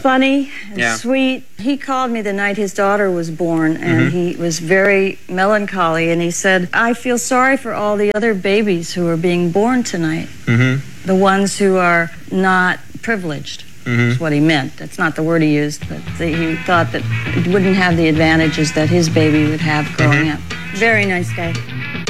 funny and Yeah. sweet. He called me the night his daughter was born, and he was very melancholy, and he said, I feel sorry for all the other babies who are being born tonight. The ones who are not privileged. Is what he meant. That's not the word he used, but he thought that it wouldn't have the advantages that his baby would have growing up. Very nice guy.